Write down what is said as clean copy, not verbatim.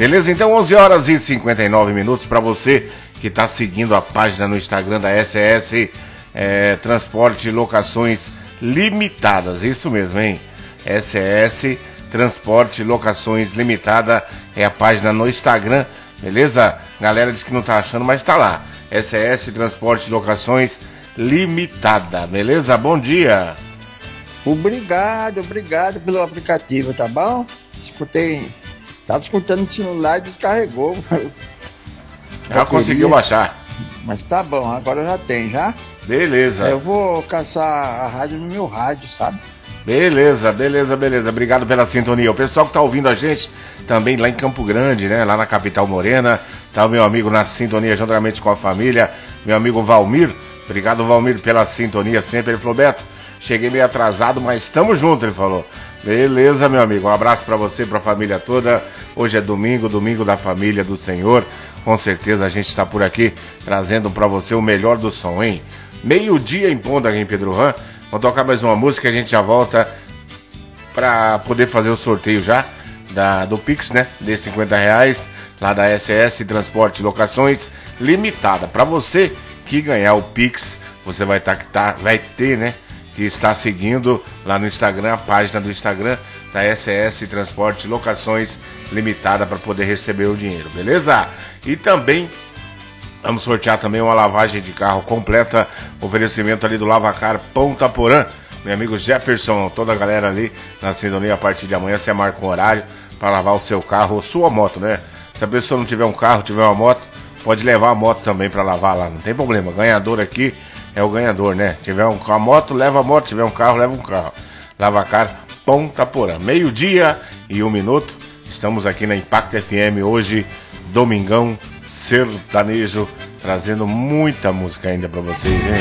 Beleza? Então 11 horas e 59 minutos para você que está seguindo a página no Instagram da SS Transporte e Locações Limitadas. Isso mesmo, hein? SS Transporte e Locações Limitada é a página no Instagram. Beleza? Galera diz que não tá achando, mas tá lá. SS Transporte e Locações Limitada. Beleza? Bom dia. Obrigado pelo aplicativo, tá bom? Tava escutando no celular e descarregou. Já conseguiu baixar. Mas tá bom, agora já tem, já? Beleza. Eu vou caçar a rádio no meu rádio, sabe? Beleza. Obrigado pela sintonia. O pessoal que tá ouvindo a gente também lá em Campo Grande, né? Lá na capital morena. Tá o meu amigo na sintonia juntamente com a família. Meu amigo Valmir. Obrigado, Valmir, pela sintonia sempre. Ele falou, Beto, cheguei meio atrasado, mas estamos juntos, ele falou. Beleza, meu amigo. Um abraço pra você, pra família toda. Hoje é domingo da família do Senhor. Com certeza a gente está por aqui trazendo pra você o melhor do som, hein? Meio-dia em ponto aqui em Pedro Ram. Vamos tocar mais uma música e a gente já volta pra poder fazer o sorteio já do Pix, né? De R$50 lá da SS Transporte e Locações Limitada. Pra você que ganhar o Pix, você vai ter, né? Que está seguindo lá no Instagram, a página do Instagram da SS Transporte e Locações Limitada para poder receber o dinheiro, beleza? E também vamos sortear também uma lavagem de carro completa, oferecimento ali do Lavacar Ponta Porã, meu amigo Jefferson, toda a galera ali na sintonia. A partir de amanhã você marca um horário para lavar o seu carro ou sua moto, né? Se a pessoa não tiver um carro, tiver uma moto, pode levar a moto também para lavar lá, não tem problema. Ganhador aqui é o ganhador, né? Tiver uma moto, leva a moto. Tiver um carro, leva um carro. Lavacar Ponta Porã. 12:01. Estamos aqui na Impact FM hoje, domingão sertanejo, trazendo muita música ainda pra vocês, hein?